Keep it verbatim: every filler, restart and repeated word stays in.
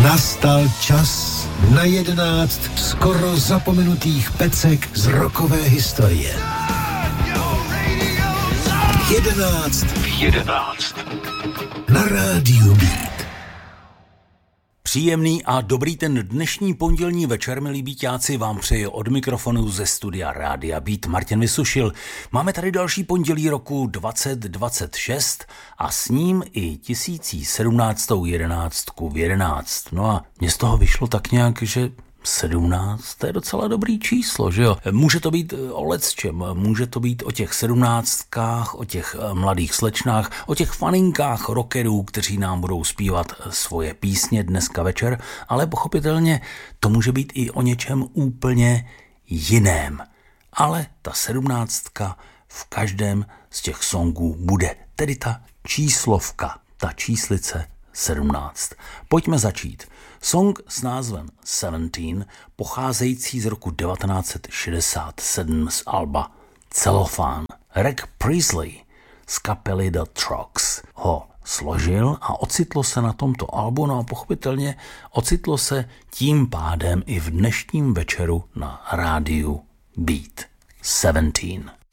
Nastal čas na jedenáct skoro zapomenutých pecek z rockové historie. Jedenáct v jedenáct na rádiu Beat. Příjemný a dobrý ten dnešní pondělní večer, milí Beatáci, vám přeje od mikrofonu ze studia Rádia Beat Martin Vysušil. Máme tady další pondělí roku dvacet dvacet šest a s ním i tisící sedmnáctou jedenáctku v jedenáct. No a mně z toho vyšlo tak nějak, že sedmnáct, to je docela dobrý číslo, že jo? Může to být o lecčem, může to být o těch sedmnáctkách, o těch mladých slečnách, o těch faninkách rockerů, kteří nám budou zpívat svoje písně dneska večer, ale pochopitelně to může být i o něčem úplně jiném. Ale ta sedmnáctka v každém z těch songů bude, tedy ta číslovka, ta číslice sedmnáct. Pojďme začít. Song s názvem sedmnáct, pocházející z roku devatenáct set šedesát sedm z alba Cellophane. Rick Priestley z kapely The Trucks ho složil a ocitlo se na tomto albu, no a pochopitelně ocitlo se tím pádem i v dnešním večeru na rádiu Beat. sedmnáct.